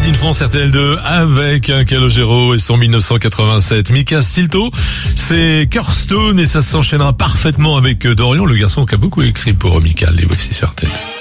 in France RTL2 avec un Calogero et son 1987. Mika Stilto, c'est Kirstone et ça s'enchaînera parfaitement avec Dorian, le garçon qui a beaucoup écrit pour Mika. Et voici sur RTL.